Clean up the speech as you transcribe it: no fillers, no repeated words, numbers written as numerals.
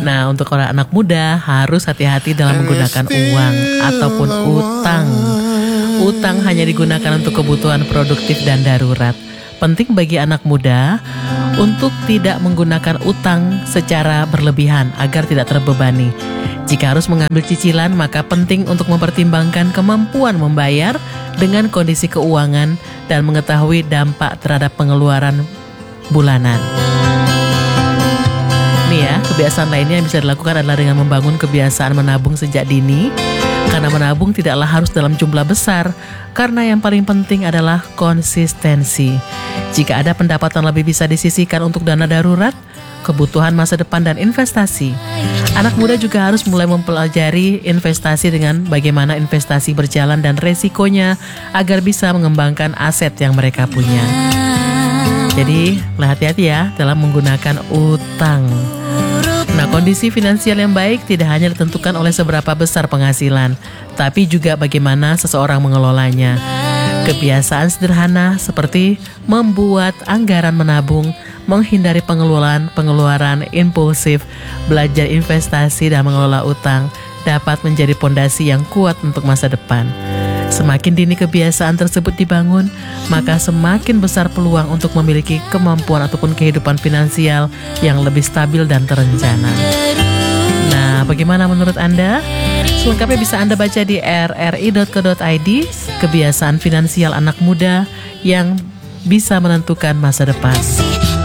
Nah, untuk orang anak muda harus hati-hati dalam menggunakan uang ataupun utang. Utang hanya digunakan untuk kebutuhan produktif dan darurat. Penting bagi anak muda untuk tidak menggunakan utang secara berlebihan agar tidak terbebani. Jika harus mengambil cicilan, maka penting untuk mempertimbangkan kemampuan membayar dengan kondisi keuangan dan mengetahui dampak terhadap pengeluaran bulanan. Nih ya, kebiasaan lainnya yang bisa dilakukan adalah dengan membangun kebiasaan menabung sejak dini. Karena menabung tidaklah harus dalam jumlah besar, karena yang paling penting adalah konsistensi. Jika ada pendapatan lebih bisa disisihkan untuk dana darurat, kebutuhan masa depan dan investasi. Anak muda juga harus mulai mempelajari investasi dengan bagaimana investasi berjalan dan resikonya agar bisa mengembangkan aset yang mereka punya. Jadi, hati-hati ya dalam menggunakan utang. Nah, kondisi finansial yang baik tidak hanya ditentukan oleh seberapa besar penghasilan, tapi juga bagaimana seseorang mengelolanya. Kebiasaan sederhana seperti membuat anggaran menabung, menghindari pengeluaran impulsif, belajar investasi dan mengelola utang dapat menjadi pondasi yang kuat untuk masa depan. Semakin dini kebiasaan tersebut dibangun, maka semakin besar peluang untuk memiliki kemampuan ataupun kehidupan finansial yang lebih stabil dan terencana. Nah, bagaimana menurut Anda? Selengkapnya bisa Anda baca di rri.co.id, kebiasaan finansial anak muda yang bisa menentukan masa depan.